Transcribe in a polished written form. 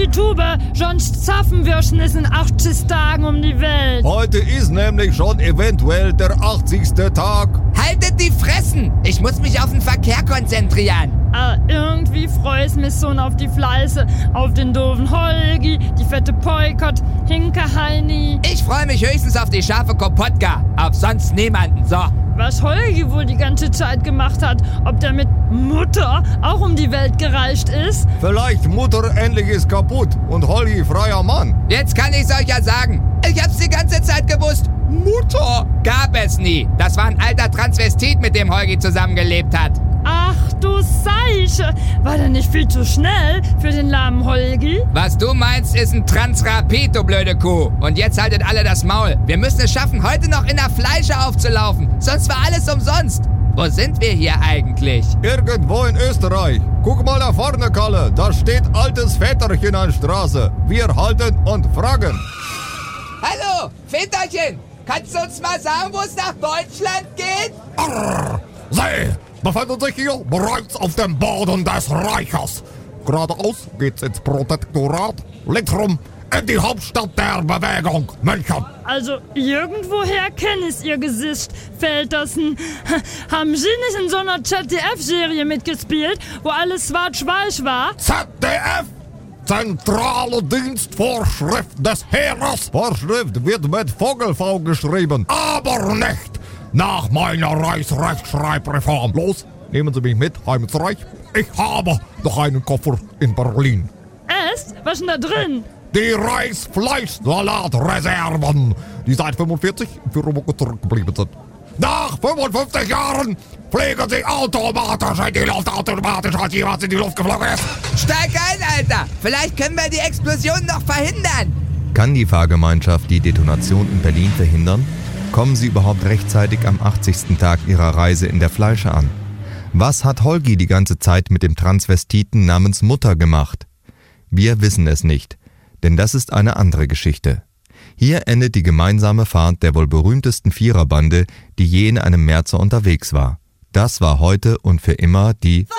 die Tube, sonst zaffen wir schon in 80 Tagen um die Welt. Heute ist nämlich schon eventuell der 80. Tag. Haltet die Fressen! Ich muss mich auf den Verkehr konzentrieren. Irgendwie freu ich mich so auf die Fleiße, auf den doofen Holgi, die fette Peukert, Hinke-Heini. Ich freue mich höchstens auf die scharfe Kopotka. Auf sonst niemanden. So. Was Holgi wohl die ganze Zeit gemacht hat, ob der mit Mutter auch um die Welt gereist ist? Vielleicht Mutter endlich ist kaputt und Holgi freier Mann. Jetzt kann ich's euch ja sagen. Ich hab's die ganze Zeit gewusst. Mutter gab es nie. Das war ein alter Transvestit, mit dem Holgi zusammengelebt hat. Ach du Seiche, war der nicht viel zu schnell für den lahmen Holgi? Was du meinst, ist ein Transrapid, du blöde Kuh. Und jetzt haltet alle das Maul. Wir müssen es schaffen, heute noch in der Fleische aufzulaufen. Sonst war alles umsonst. Wo sind wir hier eigentlich? Irgendwo in Österreich. Guck mal da vorne, Kalle. Da steht altes Väterchen an der Straße. Wir halten und fragen. Hallo, Väterchen. Kannst du uns mal sagen, wo es nach Deutschland geht? Sie befinden sich hier bereits auf dem Boden des Reiches. Geradeaus geht's ins Protektorat, links rum in die Hauptstadt der Bewegung, München. Also irgendwoher kenne ich ihr Gesicht, Feltersen. Haben Sie nicht in so einer ZDF-Serie mitgespielt, wo alles schwarz-weiß war? ZDF! Zentrale Dienstvorschrift des Heeres. Vorschrift wird mit Vogelv geschrieben, aber nicht nach meiner Reichsrechtschreibreform. Los, nehmen Sie mich mit, heim ins Reich. Ich habe noch einen Koffer in Berlin. Echt? Was ist denn da drin? Die Reichsfleischsalatreserven, die seit 45 für Roboter zurückgeblieben sind. Nach 55 Jahren fliegen sie automatisch in die Luft, automatisch, als jemand in die Luft geflogen ist. Steig ein, Alter! Vielleicht können wir die Explosion noch verhindern! Kann die Fahrgemeinschaft die Detonation in Berlin verhindern? Kommen sie überhaupt rechtzeitig am 80. Tag ihrer Reise in der Fleische an? Was hat Holgi die ganze Zeit mit dem Transvestiten namens Mutter gemacht? Wir wissen es nicht, denn das ist eine andere Geschichte. Hier endet die gemeinsame Fahrt der wohl berühmtesten Viererbande, die je in einem Märzer unterwegs war. Das war heute und für immer die